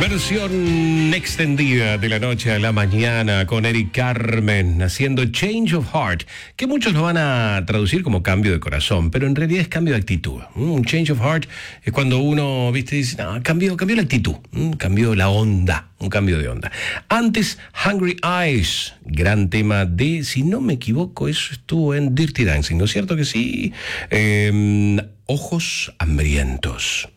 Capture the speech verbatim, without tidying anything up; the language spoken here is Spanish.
Versión extendida de la noche a la mañana con Eric Carmen haciendo Change of Heart, que muchos lo van a traducir como cambio de corazón, pero en realidad es cambio de actitud. Un change of heart es cuando uno, viste, dice, no, cambió, cambió la actitud, cambió la onda, un cambio de onda. Antes, Hungry Eyes, gran tema de, si no me equivoco, eso estuvo en Dirty Dancing, ¿no es cierto que sí? Eh, ojos hambrientos.